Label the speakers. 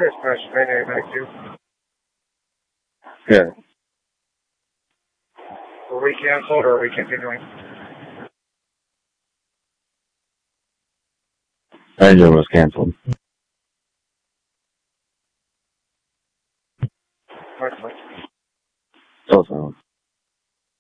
Speaker 1: Chris Bush, Payday back to.
Speaker 2: Yeah.
Speaker 1: Were we canceled or are we continuing?
Speaker 2: Engine was canceled.
Speaker 1: What?
Speaker 2: So